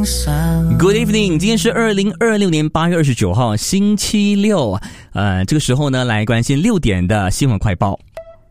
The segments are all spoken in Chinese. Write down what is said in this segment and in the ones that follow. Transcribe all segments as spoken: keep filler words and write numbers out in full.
Good evening， 今天是二零二六年八月二十九号，星期六。呃，这个时候呢，来关心六点的新闻快报。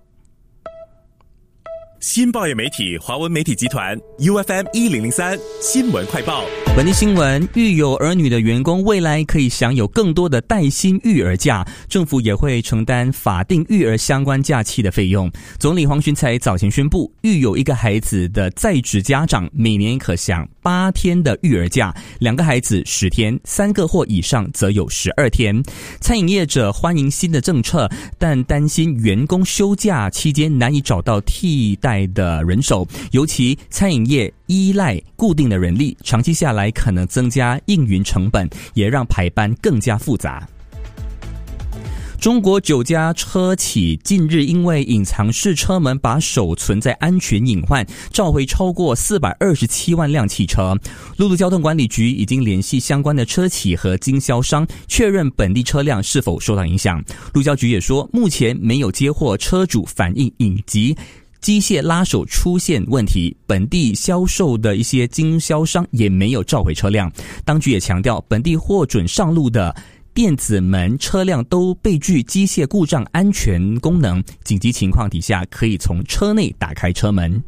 新报业媒体华文媒体集团 U F M 一零零三新闻快报。 本地新闻：育有儿女的员工未来可以享有更多的带薪育儿假，政府也会承担法定育儿相关假期的费用。总理黄循财早前宣布，育有一个孩子的在职家长每年可享八天的育儿假，两个孩子十天，三个或以上则有十二天。餐饮业者欢迎新的政策，但担心员工休假期间难以找到替代的人手，尤其餐饮业依赖固定的人力，长期下来可能增加营运成本，也让排班更加复杂。中国九家车企近日因为隐藏式车门把手存在安全隐患，召回超过四百二十七万辆汽车。陆路交通管理局已经联系相关的车企和经销商，确认本地车辆是否受到影响。路交局也说，目前没有接获车主反映隐疾机械拉手出现问题，本地销售的一些经销商也没有召回车辆。当局也强调，本地获准上路的电子门车辆都备具机械故障安全功能，紧急情况底下可以从车内打开车门。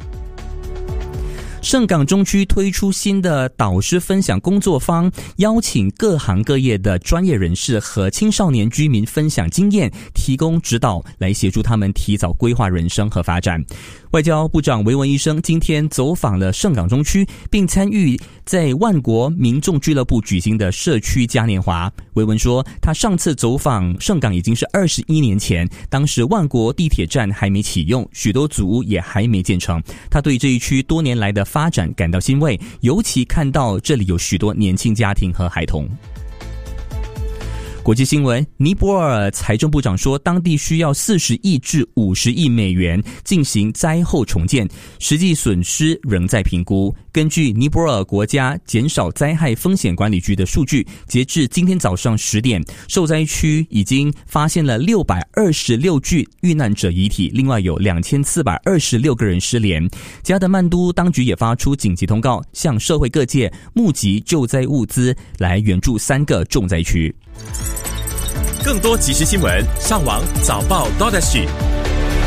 盛港中区推出新的导师分享工作坊，邀请各行各业的专业人士和青少年居民分享经验，提供指导，来协助他们提早规划人生和发展。外交部长维文医生今天走访了盛港中区，并参与在万国民众俱乐部举行的社区嘉年华。维文说，他上次走访盛港已经是二十一年前，当时万国地铁站还没启用，许多祖屋也还没建成。他对这一区多年来的发展感到欣慰，尤其看到这里有许多年轻家庭和孩童。国际新闻：尼泊尔财政部长说，当地需要四十亿至五十亿美元进行灾后重建，实际损失仍在评估。根据尼泊尔国家减少灾害风险管理局的数据，截至今天早上十点，受灾区已经发现了六百二十六具遇难者遗体，另外有两千四百二十六个人失联。加德曼都当局也发出紧急通告，向社会各界募集救灾物资，来援助三个重灾区。 更多即时新闻，上网早报 .dot s g